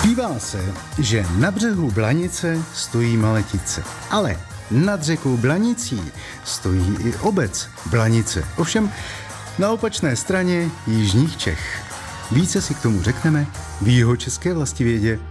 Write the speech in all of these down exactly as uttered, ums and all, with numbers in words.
Zpívá se, že na břehu Blanice stojí Maletice, ale nad řekou Blanicí stojí i obec Blanice, ovšem na opačné straně jižních Čech. Více si k tomu řekneme v jihočeské vlastivědě.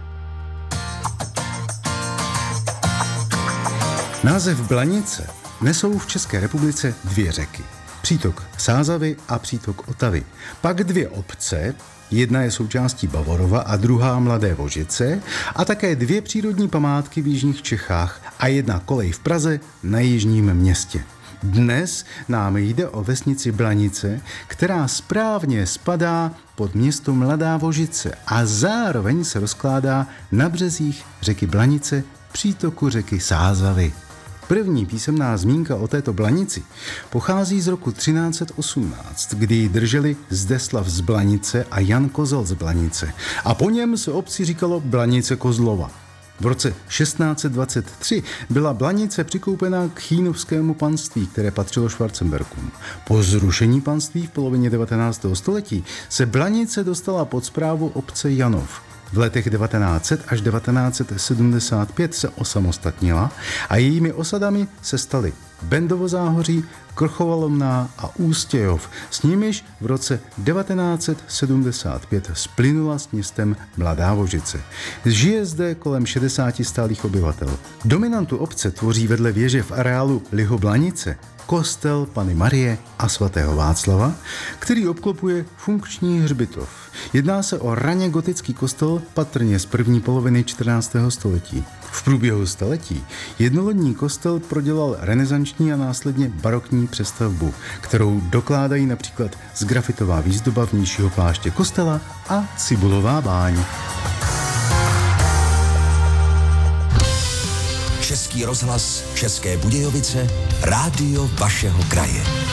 Název Blanice nesou v České republice dvě řeky. Přítok Sázavy a přítok Otavy. Pak dvě obce, jedna je součástí Bavorova a druhá Mladé Vožice, a také dvě přírodní památky v jižních Čechách a jedna kolej v Praze na jižním městě. Dnes nám jde o vesnici Blanice, která správně spadá pod město Mladá Vožice a zároveň se rozkládá na březích řeky Blanice, přítoku řeky Sázavy. První písemná zmínka o této Blanici pochází z roku třináct set osmnáct, kdy ji drželi Zdeslav z Blanice a Jan Kozel z Blanice. A po něm se obci říkalo Blanice Kozlova. V roce šestnáct set dvacet tři byla Blanice přikoupena k Chínovskému panství, které patřilo Schwarzenberkům. Po zrušení panství v polovině devatenáctého století se Blanice dostala pod správu obce Janov. V letech devatenáct set až devatenáct set sedmdesát pět se osamostatnila a jejími osadami se staly Bendovo Záhoří, Krchova-Lomná a Ústějov, s nimiž v roce devatenáct set sedmdesát pět splynula s městem Mladá Vožice. Žije zde kolem šedesáti stálých obyvatel. Dominantu obce tvoří vedle věže v areálu Lihoblanice kostel Panny Marie a svatého Václava, který obklopuje funkční hřbitov. Jedná se o raně gotický kostel patrně z první poloviny čtrnáctého století. V průběhu staletí jednolodní kostel prodělal renesanční a následně barokní přestavbu, kterou dokládají například sgrafitová výzdoba vnějšího pláště kostela a cibulová báň. Český rozhlas České Budějovice, rádio vašeho kraje.